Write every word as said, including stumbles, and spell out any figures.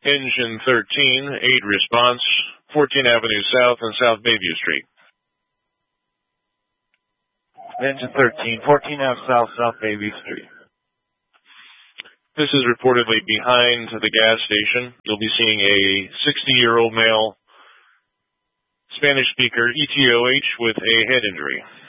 Engine thirteen, aid response, fourteenth Avenue South and South Bayview Street. Engine thirteen, fourteenth Avenue South, South Bayview Street. This is reportedly behind the gas station. You'll be seeing a sixty-year-old male Spanish speaker E T O H with a head injury.